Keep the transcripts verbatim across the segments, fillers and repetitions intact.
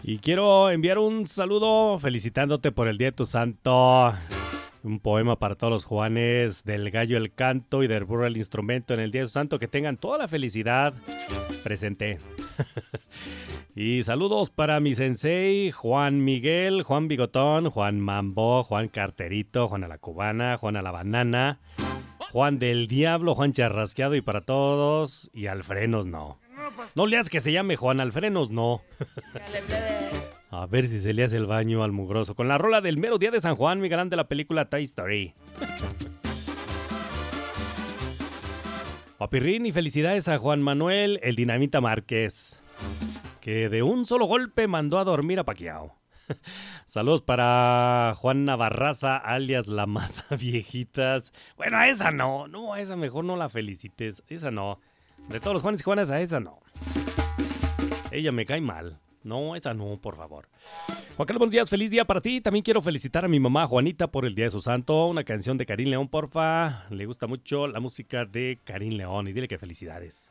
Y quiero enviar un saludo felicitándote por el Día de tu Santo. Un poema para todos los Juanes, del gallo el canto y del burro el instrumento en el Día de su Santo. Que tengan toda la felicidad presente. Y saludos para mi sensei, Juan Miguel, Juan Bigotón, Juan Mambo, Juan Carterito, Juan a la Cubana, Juan a la Banana, Juan del Diablo, Juan Charrasqueado y para todos. Y Alfrenos no. No le hagas que se llame Juan Alfrenos, no. A ver si se le hace el baño al mugroso. Con la rola del mero día de San Juan, mi galán de la película Toy Story. Papirrín y felicidades a Juan Manuel, el Dinamita Márquez, que de un solo golpe mandó a dormir a Paquiao. Saludos para Juan Navarraza, alias La Mata Viejitas. Bueno, a esa no, no, a esa mejor no la felicites, esa no. De todos los Juanes y Juanas, a esa no. Ella me cae mal. No, esa no, por favor. Juan Carlos, buenos días, feliz día para ti. También quiero felicitar a mi mamá Juanita por el Día de su Santo. Una canción de Karin León, porfa. Le gusta mucho la música de Karin León y dile que felicidades.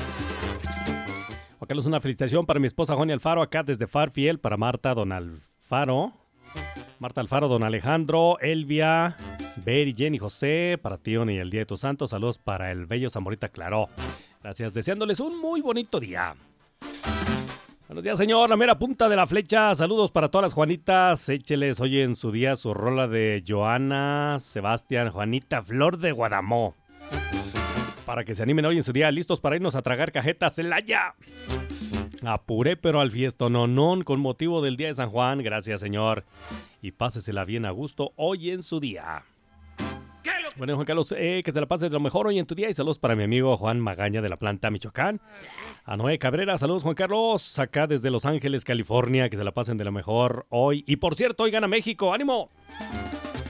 Juan Carlos, una felicitación para mi esposa Juani Alfaro, acá desde Farfiel, para Marta, don Alfaro. Marta Alfaro, don Alejandro, Elvia, Beri, Jenny, José, para ti y el Día de tu Santo. Saludos para el bello Zamorita Claró. Gracias, deseándoles un muy bonito día. Buenos días, señor, la mera punta de la flecha. Saludos para todas las Juanitas. Écheles hoy en su día su rola de Joana, Sebastián, Juanita, Flor de Guadamó. Para que se animen hoy en su día, listos para irnos a tragar cajetas Celaya. Apuré pero al fiestononón con motivo del Día de San Juan. Gracias, señor. Y pásesela bien a gusto hoy en su día. Bueno, Juan Carlos, eh, que te la pases de lo mejor hoy en tu día. Y saludos para mi amigo Juan Magaña de la planta Michoacán. A Noé Cabrera, saludos Juan Carlos, acá desde Los Ángeles, California. Que se la pasen de lo mejor hoy. Y por cierto, hoy gana México, ¡ánimo!